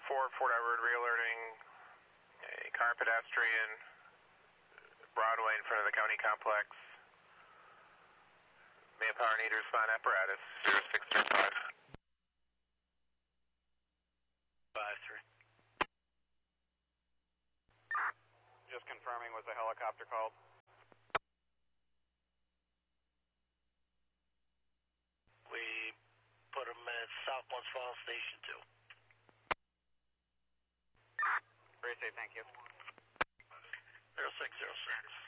Fort Edward, re-alerting a car pedestrian, Broadway in front of the county complex. Manpower need to respond apparatus, 0635. 5-3. Just confirming, was the helicopter called? We put him at South Bluffs Falls Station 2. Very safe, thank you. 0606.